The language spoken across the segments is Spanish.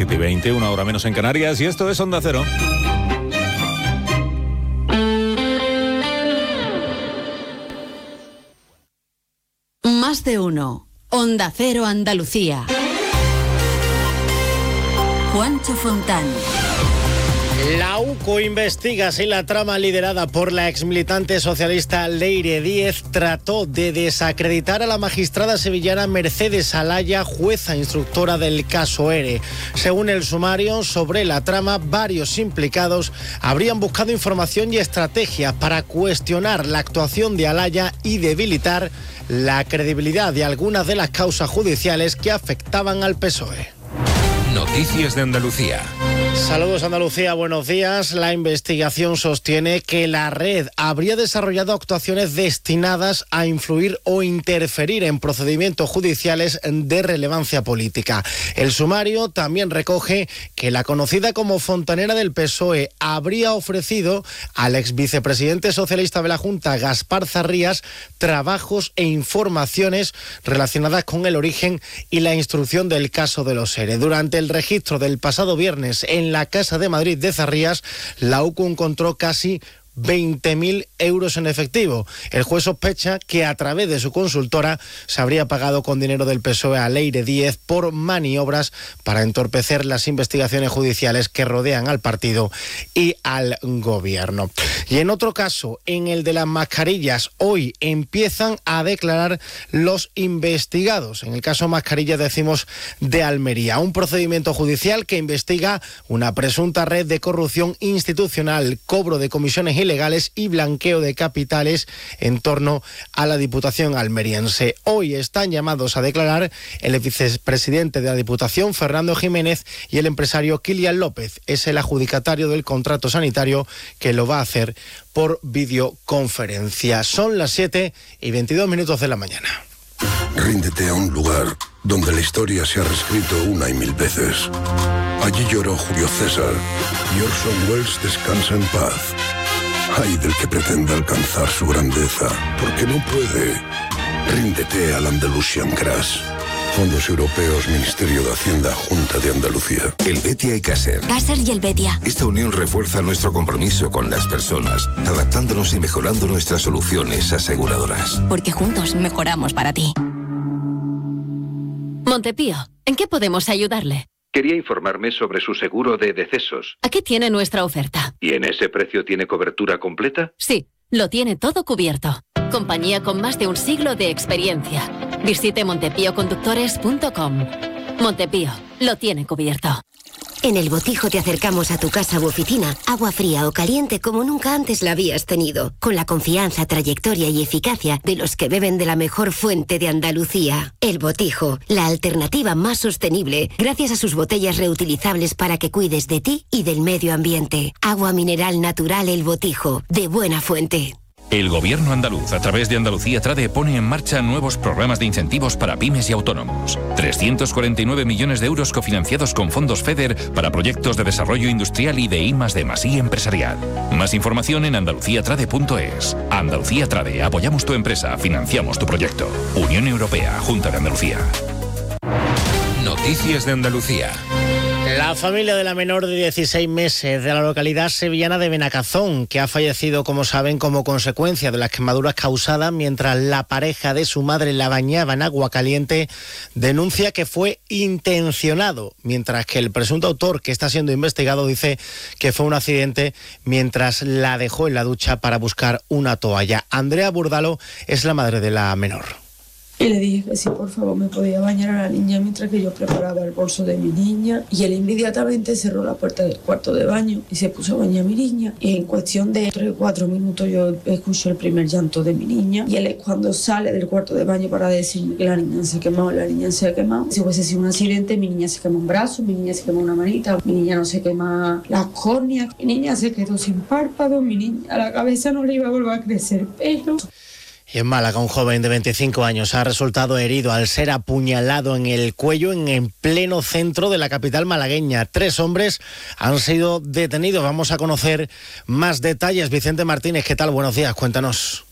7:20, una hora menos en Canarias, y esto es Onda Cero. Más de uno. Onda Cero Andalucía. Juancho Fontán. La UCO investiga si la trama liderada por la exmilitante socialista Leire Díez trató de desacreditar a la magistrada sevillana Mercedes Alaya, jueza instructora del caso ERE. Según el sumario sobre la trama, varios implicados habrían buscado información y estrategias para cuestionar la actuación de Alaya y debilitar la credibilidad de algunas de las causas judiciales que afectaban al PSOE. Noticias de Andalucía. Saludos Andalucía, buenos días. La investigación sostiene que la red habría desarrollado actuaciones destinadas a influir o interferir en procedimientos judiciales de relevancia política. El sumario también recoge que la conocida como fontanera del PSOE habría ofrecido al exvicepresidente socialista de la Junta, Gaspar Zarrías, trabajos e informaciones relacionadas con el origen y la instrucción del caso de los ERE. Durante el registro del pasado viernes en la Casa de Madrid de Zarrías, la UCO encontró casi 20.000 euros en efectivo. El juez sospecha que a través de su consultora se habría pagado con dinero del PSOE a Leire Díez por maniobras para entorpecer las investigaciones judiciales que rodean al partido y al gobierno. Y en otro caso, en el de las mascarillas, hoy empiezan a declarar los investigados. En el caso mascarillas decimos de Almería, un procedimiento judicial que investiga una presunta red de corrupción institucional, cobro de comisiones ilegales y blanqueo de capitales en torno a la Diputación almeriense. Hoy están llamados a declarar el vicepresidente de la Diputación, Fernando Jiménez, y el empresario Kilian López. Es el adjudicatario del contrato sanitario que lo va a hacer por videoconferencia. Son las 7:22 de la mañana. Ríndete a un lugar donde la historia se ha reescrito una y mil veces. Allí lloró Julio César y Orson Welles descansa en paz. Ay del que pretenda alcanzar su grandeza, porque no puede. Ríndete al Andalusian Crash. Fondos Europeos, Ministerio de Hacienda, Junta de Andalucía. El Betia y Caser. Caser y el Betia. Esta unión refuerza nuestro compromiso con las personas, adaptándonos y mejorando nuestras soluciones aseguradoras. Porque juntos mejoramos para ti. Montepío, ¿en qué podemos ayudarle? Quería informarme sobre su seguro de decesos. Aquí tiene nuestra oferta. ¿Y en ese precio tiene cobertura completa? Sí, lo tiene todo cubierto. Compañía con más de un siglo de experiencia. Visite montepíoconductores.com. Montepío, lo tiene cubierto. En El Botijo te acercamos a tu casa u oficina, agua fría o caliente como nunca antes la habías tenido, con la confianza, trayectoria y eficacia de los que beben de la mejor fuente de Andalucía. El Botijo, la alternativa más sostenible, gracias a sus botellas reutilizables para que cuides de ti y del medio ambiente. Agua mineral natural El Botijo, de buena fuente. El Gobierno andaluz, a través de Andalucía Trade, pone en marcha nuevos programas de incentivos para pymes y autónomos. 349 millones de euros cofinanciados con fondos FEDER para proyectos de desarrollo industrial y de I+D+I empresarial. Más información en andaluciatrade.es. Andalucía Trade, apoyamos tu empresa, financiamos tu proyecto. Unión Europea, Junta de Andalucía. Noticias de Andalucía. La familia de la menor de 16 meses de la localidad sevillana de Benacazón, que ha fallecido, como saben, como consecuencia de las quemaduras causadas mientras la pareja de su madre la bañaba en agua caliente, denuncia que fue intencionado, mientras que el presunto autor, que está siendo investigado, dice que fue un accidente mientras la dejó en la ducha para buscar una toalla. Andrea Burdalo es la madre de la menor. Y le dije que si por favor me podía bañar a la niña mientras que yo preparaba el bolso de mi niña, y él inmediatamente cerró la puerta del cuarto de baño y se puso a bañar a mi niña, y en cuestión de 3 o 4 minutos yo escucho el primer llanto de mi niña, y él es cuando sale del cuarto de baño para decirme que la niña se ha quemado, si hubiese sido un accidente, mi niña se quemó un brazo, mi niña se quemó una manita, mi niña no se quema las córneas, mi niña se quedó sin párpado, mi niña a la cabeza no le iba a volver a crecer pelo. Y en Málaga, un joven de 25 años ha resultado herido al ser apuñalado en el cuello en pleno centro de la capital malagueña. 3 hombres han sido detenidos. Vamos a conocer más detalles. Vicente Martínez, ¿qué tal? Buenos días, cuéntanos.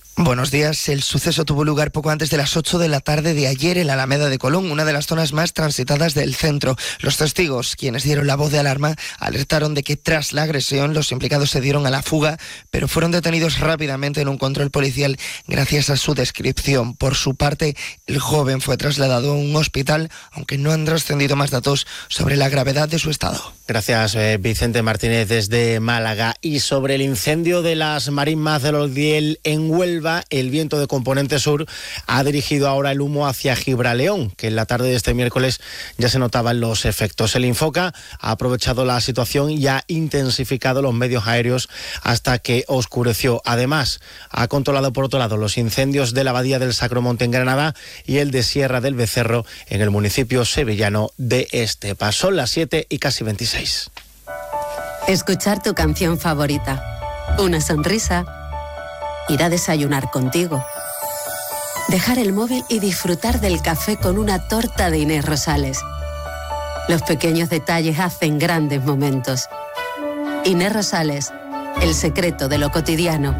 Buenos días. El suceso tuvo lugar poco antes de las 8 de la tarde de ayer en la Alameda de Colón, una de las zonas más transitadas del centro. Los testigos, quienes dieron la voz de alarma, alertaron de que tras la agresión los implicados se dieron a la fuga, pero fueron detenidos rápidamente en un control policial gracias a su descripción. Por su parte, el joven fue trasladado a un hospital, aunque no han trascendido más datos sobre la gravedad de su estado. Gracias, Vicente Martínez, desde Málaga. Y sobre el incendio de las marismas del Odiel en Huelva, el viento de componente sur ha dirigido ahora el humo hacia Gibraleón, que en la tarde de este miércoles ya se notaban los efectos. El Infoca ha aprovechado la situación y ha intensificado los medios aéreos hasta que oscureció. Además, ha controlado por otro lado los incendios de la Abadía del Sacromonte en Granada y el de Sierra del Becerro en el municipio sevillano de Estepa. Son las 7 y casi 26. Escuchar tu canción favorita, una sonrisa, ir a desayunar contigo, dejar el móvil y disfrutar del café con una torta de Inés Rosales. Los pequeños detalles hacen grandes momentos. Inés Rosales, el secreto de lo cotidiano.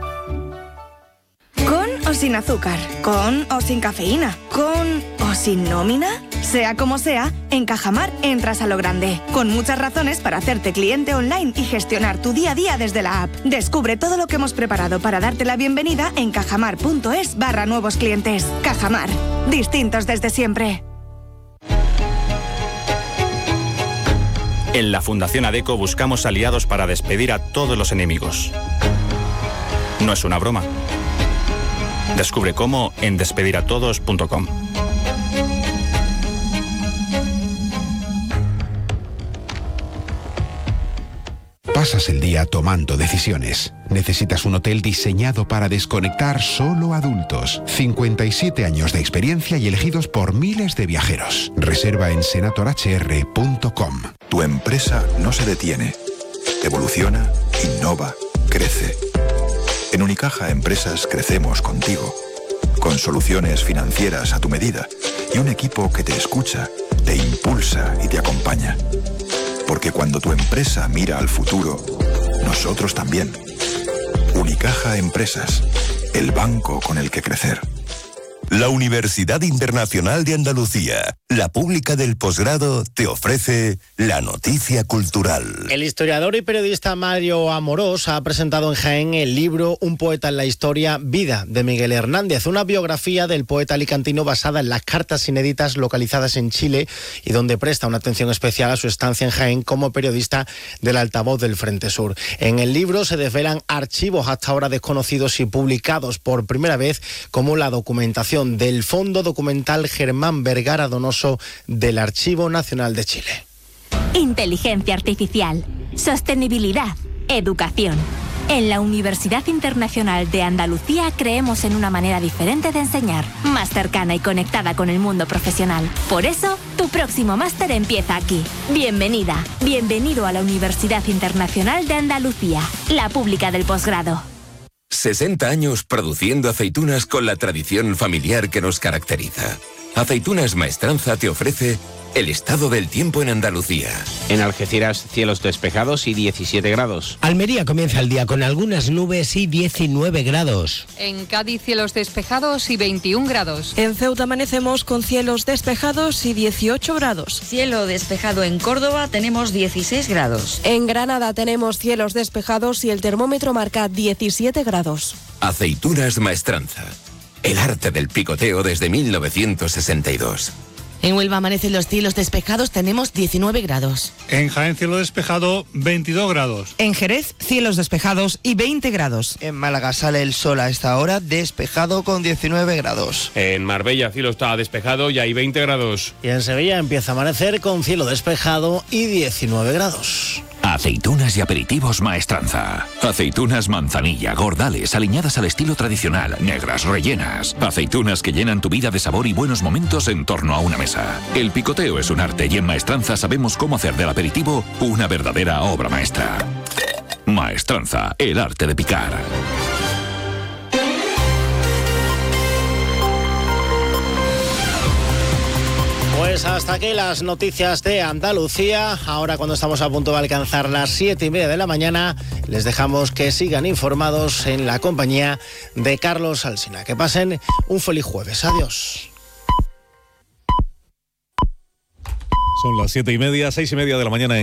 ¿Con o sin azúcar? ¿Con o sin cafeína? ¿Con o sin nómina? Sea como sea, en Cajamar entras a lo grande, con muchas razones para hacerte cliente online y gestionar tu día a día desde la app. Descubre todo lo que hemos preparado para darte la bienvenida en cajamar.es/nuevos clientes. Cajamar, distintos desde siempre. En la Fundación ADECO buscamos aliados para despedir a todos los enemigos. No es una broma. Descubre cómo en despediratodos.com. Pasas el día tomando decisiones. Necesitas un hotel diseñado para desconectar solo adultos. 57 años de experiencia y elegidos por miles de viajeros. Reserva en senatorhr.com. Tu empresa no se detiene. Evoluciona, innova, crece. En Unicaja Empresas crecemos contigo. Con soluciones financieras a tu medida y un equipo que te escucha, te impulsa y te acompaña. Porque cuando tu empresa mira al futuro, nosotros también. Unicaja Empresas, el banco con el que crecer. La Universidad Internacional de Andalucía, la pública del posgrado, te ofrece la noticia cultural. El historiador y periodista Mario Amorós ha presentado en Jaén el libro Un poeta en la historia, Vida, de Miguel Hernández, una biografía del poeta alicantino basada en las cartas inéditas localizadas en Chile y donde presta una atención especial a su estancia en Jaén como periodista del altavoz del Frente Sur. En el libro se desvelan archivos hasta ahora desconocidos y publicados por primera vez, como la documentación del Fondo Documental Germán Vergara Donoso del Archivo Nacional de Chile. Inteligencia artificial, sostenibilidad, educación. En la Universidad Internacional de Andalucía creemos en una manera diferente de enseñar, más cercana y conectada con el mundo profesional. Por eso, tu próximo máster empieza aquí. Bienvenida, bienvenido a la Universidad Internacional de Andalucía, la pública del posgrado. 60 años produciendo aceitunas con la tradición familiar que nos caracteriza. Aceitunas Maestranza te ofrece el estado del tiempo en Andalucía. En Algeciras, cielos despejados y 17 grados. Almería comienza el día con algunas nubes y 19 grados. En Cádiz, cielos despejados y 21 grados. En Ceuta amanecemos con cielos despejados y 18 grados. Cielo despejado en Córdoba, tenemos 16 grados. En Granada tenemos cielos despejados y el termómetro marca 17 grados. Aceitunas Maestranza. El arte del picoteo desde 1962. En Huelva amanecen los cielos despejados, tenemos 19 grados. En Jaén, cielo despejado, 22 grados. En Jerez, cielos despejados y 20 grados. En Málaga sale el sol a esta hora, despejado con 19 grados. En Marbella, cielo está despejado y hay 20 grados. Y en Sevilla empieza a amanecer con cielo despejado y 19 grados. Aceitunas y aperitivos Maestranza. Aceitunas manzanilla, gordales, aliñadas al estilo tradicional, negras, rellenas. Aceitunas que llenan tu vida de sabor y buenos momentos en torno a una mesa. El picoteo es un arte y en Maestranza sabemos cómo hacer del aperitivo una verdadera obra maestra. Maestranza, el arte de picar. Pues hasta aquí las noticias de Andalucía. Ahora, cuando estamos a punto de alcanzar las 7:30 de la mañana, les dejamos que sigan informados en la compañía de Carlos Alsina. Que pasen un feliz jueves. Adiós. Son las 7:30, 6:30 de la mañana en